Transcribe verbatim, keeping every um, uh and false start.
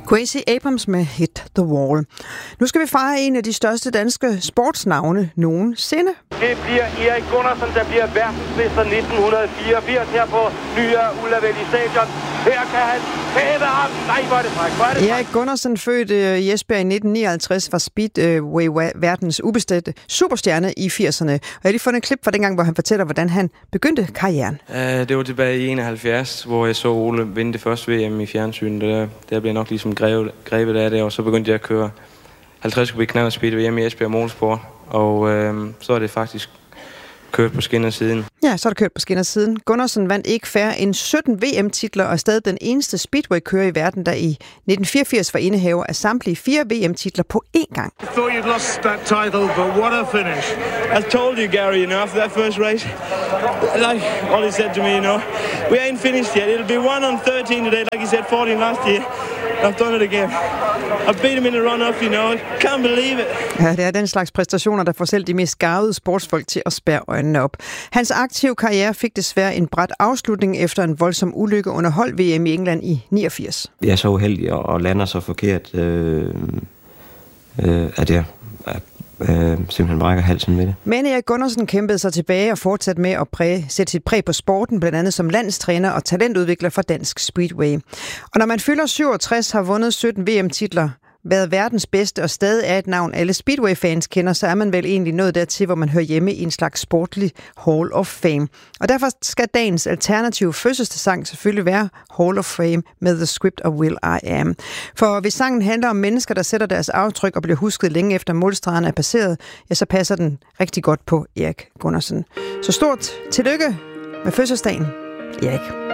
Quincy Abrams med Hit the Wall. Nu skal vi fejre en af de største danske sportsnavne nogensinde. Det bliver Erik Gunnarsson, der bliver verdensmester nitten fireogfirs her på Nye Ullavalli Stadion. Her kan han hæve ham. Nej, hvor er det fræk. Hvor er det fræk. Erik Gunnarsson, født i Esbjerg i nitten nioghalvtreds, var speedway verdens ubestedte superstjerne i firserne. Og jeg har lige fundet et klip fra dengang, hvor han fortæller, hvordan han begyndte karrieren. Uh, det var tilbage i enoghalvfjerds, hvor jeg så Ole vinde det første V M i fjernsynet. Der, der blev jeg nok ligesom grebet, grebet af det, og så begyndte jeg at køre halvtreds kubik knald og speed hjemme i Esbjerg Motorsport. Og uh, så er det faktisk kørt på skinner siden. Ja, så er der kørt på skinner siden. Gunnarsson vandt ikke færre end sytten V M-titler og er stadig den eneste speedway-kører i verden, der i nitten fireogfirs var indehaver af samtlige fire V M-titler på én gang. I thought you'd lost that title, but what a finish. I told you, Gary, you know, after that first race, like Ollie said to me, you know, we ain't finished yet. It'll be one on thirteen today, like he said, fourteen last year. I've done it again. I beat him in the run-up, you know. Can't believe it. Ja, det er den slags præstationer, der får selv de mest garvede sportsfolk til at spærre øjnene op. Hans aktive karriere fik desværre en brat afslutning efter en voldsom ulykke under hold-V M i England i niogfirs. Jeg er så uheldig og lander så forkert, øh, øh, at jeg øh, simpelthen brækker halsen med det. Men Erik Gunnarsson kæmpede sig tilbage og fortsatte med at præge, sætte sit præg på sporten, blandt andet som landstræner og talentudvikler for Dansk Speedway. Og når man fylder syvogtres, har vundet sytten V M-titler, været verdens bedste og stadig er et navn, alle Speedway-fans kender, så er man vel egentlig nået dertil, hvor man hører hjemme i en slags sportlig Hall of Fame. Og derfor skal dagens alternative fødselsdagssang selvfølgelig være Hall of Fame med The Script of Will I Am. For hvis sangen handler om mennesker, der sætter deres aftryk og bliver husket længe efter målstregen er passeret, ja, så passer den rigtig godt på Erik Gunnarsson. Så stort tillykke med fødselsdagen, Erik.